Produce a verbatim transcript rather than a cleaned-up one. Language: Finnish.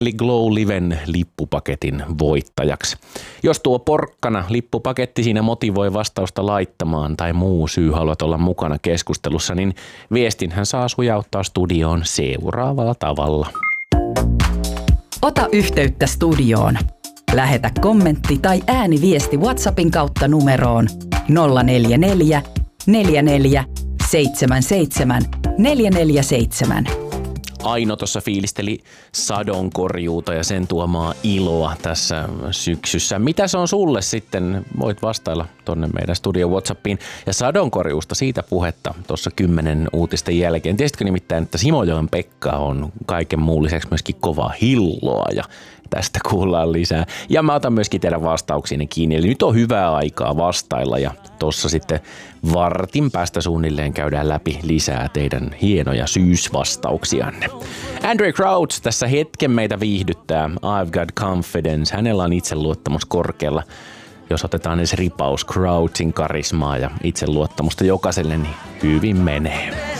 eli Glow Liven lippupaketin voittajaksi. Jos tuo porkkana lippupaketti siinä motivoi vastausta laittamaan tai muu syy haluat olla mukana keskustelussa, niin viestin hän saa sujauttaa studioon seuraavalla tavalla. Ota yhteyttä studioon. Lähetä kommentti tai ääniviesti WhatsAppin kautta numeroon nolla neljä neljä, neljä neljä, seitsemän seitsemän, neljä neljä seitsemän. Aino tuossa fiilisteli sadonkorjuuta ja sen tuomaa iloa tässä syksyssä. Mitä se on sulle sitten? Voit vastailla tonne meidän studio WhatsAppiin. Ja sadonkorjuusta siitä puhetta tuossa kymmenen uutisten jälkeen. Tiesitkö nimittäin, että Simojoen Pekka on kaiken muun lisäksi myöskin kova hilloa ja tästä kuullaan lisää. Ja mä otan myöskin teidän vastauksiinne kiinni. Eli nyt on hyvää aikaa vastailla ja tossa sitten vartin päästä suunnilleen käydään läpi lisää teidän hienoja syysvastauksianne. Andre Crouch tässä hetken meitä viihdyttää. I've got confidence. Hänellä on itseluottamus korkealla. Jos otetaan edes ripaus Crouchin karismaa ja itseluottamusta jokaiselle, niin hyvin menee.